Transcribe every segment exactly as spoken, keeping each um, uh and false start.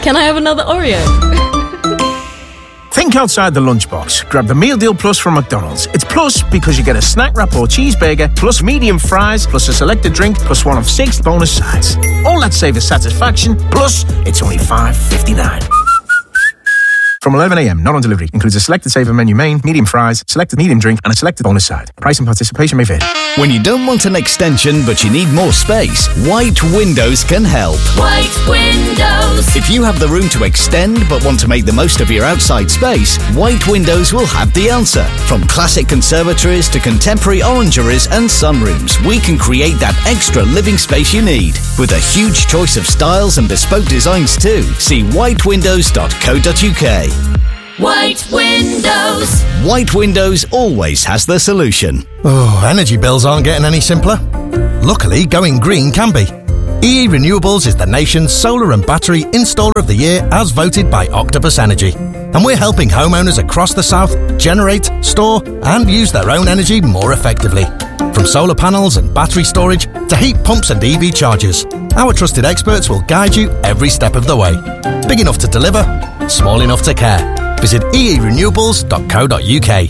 Can I have another Oreo? Think outside the lunchbox. Grab the Meal Deal Plus from McDonald's. It's plus because you get a snack wrap or cheeseburger, plus medium fries, plus a selected drink, plus one of six bonus sides. All that savors satisfaction, plus it's only five fifty-nine. From eleven a.m, not on delivery. Includes a selected saver menu main, medium fries, selected medium drink, and a selected bonus side. Price and participation may vary. When you don't want an extension but you need more space, White Windows can help. White Windows. If you have the room to extend but want to make the most of your outside space, White Windows will have the answer. From classic conservatories to contemporary orangeries and sunrooms, we can create that extra living space you need. With a huge choice of styles and bespoke designs too. See white windows dot co dot uk. White Windows. White Windows always has the solution. Oh, energy bills aren't getting any simpler. Luckily, going green can be. E E Renewables is the nation's solar and battery installer of the year as voted by Octopus Energy. And we're helping homeowners across the south generate, store and use their own energy more effectively. From solar panels and battery storage to heat pumps and E V chargers, our trusted experts will guide you every step of the way. Big enough to deliver, small enough to care. Visit e e renewables dot co dot uk.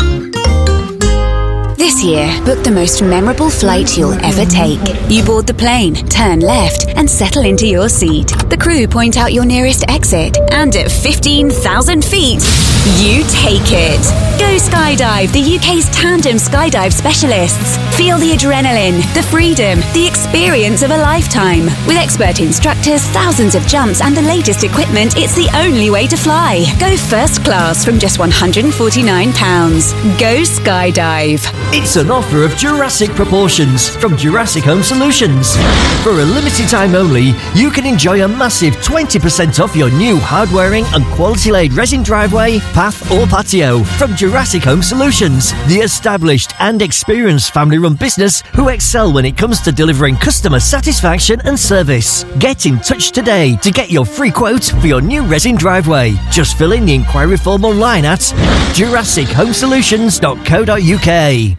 This year, book the most memorable flight you'll ever take. You board the plane, turn left, and settle into your seat. The crew point out your nearest exit, and at fifteen thousand feet, you take it. Go skydive, the U K's tandem skydive specialists. Feel the adrenaline, the freedom, the experience of a lifetime. With expert instructors, thousands of jumps, and the latest equipment, it's the only way to fly. Go first class from just one hundred forty-nine pounds. Go skydive. It's an offer of Jurassic proportions from Jurassic Home Solutions. For a limited time only, you can enjoy a massive twenty percent off your new hard-wearing and quality-laid resin driveway, path or patio from Jurassic Home Solutions, the established and experienced family-run business who excel when it comes to delivering customer satisfaction and service. Get in touch today to get your free quote for your new resin driveway. Just fill in the inquiry form online at jurassic home solutions dot co dot uk.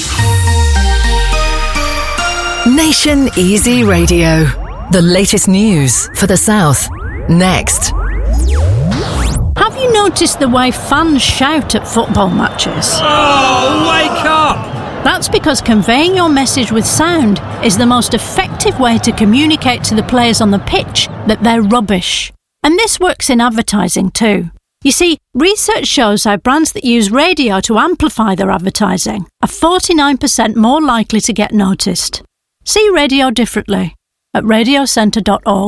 Nation Easy Radio. The latest news for the South. Next. Have you noticed the way fans shout at football matches? Oh, wake up! That's because conveying your message with sound is the most effective way to communicate to the players on the pitch that they're rubbish. And this works in advertising too. You see, research shows how brands that use radio to amplify their advertising are forty-nine percent more likely to get noticed. See radio differently at radio centre dot org.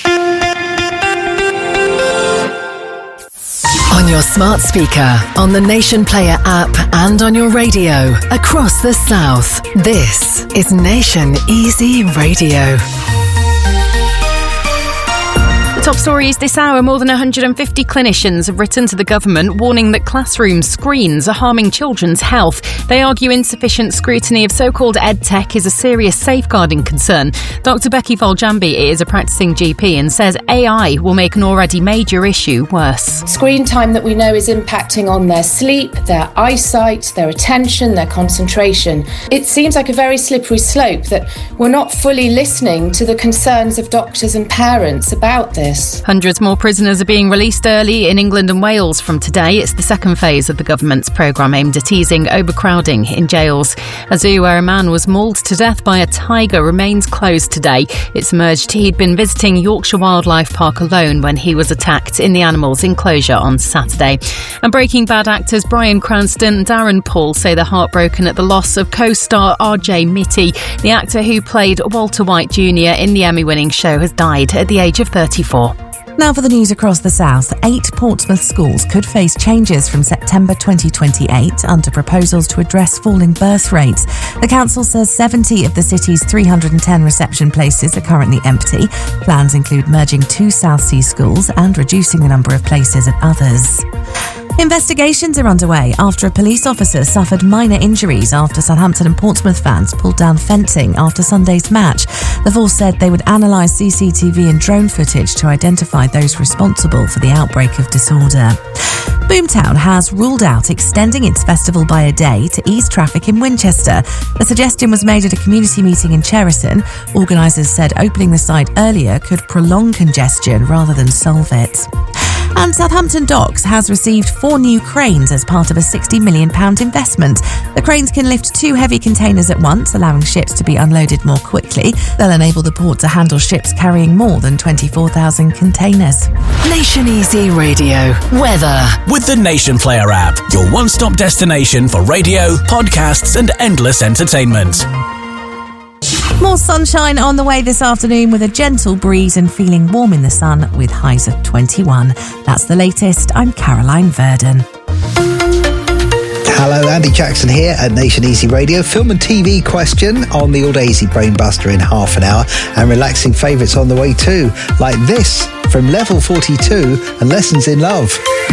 On your smart speaker, on the Nation Player app and on your radio across the South. This is Nation Easy Radio. Top stories this hour. More than one hundred fifty clinicians have written to the government warning that classroom screens are harming children's health. They argue insufficient scrutiny of so-called EdTech is a serious safeguarding concern. Doctor Becky Foljambi is a practicing G P and says A I will make an already major issue worse. Screen time that we know is impacting on their sleep, their eyesight, their attention, their concentration. It seems like a very slippery slope that we're not fully listening to the concerns of doctors and parents about this. Hundreds more prisoners are being released early in England and Wales from today. It's the second phase of the government's programme aimed at easing overcrowding in jails. A zoo where a man was mauled to death by a tiger remains closed today. It's emerged he'd been visiting Yorkshire Wildlife Park alone when he was attacked in the animal's enclosure on Saturday. And Breaking Bad actors Bryan Cranston and Darren Paul say they're heartbroken at the loss of co-star R J Mitte. The actor who played Walter White Junior in the Emmy-winning show has died at the age of thirty-four. Now for the news across the South. Eight Portsmouth schools could face changes from September twenty twenty-eight under proposals to address falling birth rates. The council says seventy of the city's three hundred ten reception places are currently empty. Plans include merging two Southsea schools and reducing the number of places at others. Investigations are underway after a police officer suffered minor injuries after Southampton and Portsmouth fans pulled down fencing after Sunday's match. The force said they would analyse C C T V and drone footage to identify those responsible for the outbreak of disorder. Boomtown has ruled out extending its festival by a day to ease traffic in Winchester. The suggestion was made at a community meeting in Cherriston. Organisers said opening the site earlier could prolong congestion rather than solve it. And Southampton Docks has received four new cranes as part of a sixty million pounds investment. The cranes can lift two heavy containers at once, allowing ships to be unloaded more quickly. They'll enable the port to handle ships carrying more than twenty-four thousand containers. Nation Easy Radio. Weather. With the Nation Player app, your one-stop destination for radio, podcasts and endless entertainment. More sunshine on the way this afternoon with a gentle breeze and feeling warm in the sun with highs of twenty-one. That's the latest. I'm Caroline Verdon. Hello, Andy Jackson here at Nation Easy Radio. Film and T V question on the All Day Easy Brain Buster in half an hour, and relaxing favourites on the way too, like this from Level forty-two and Lessons in Love.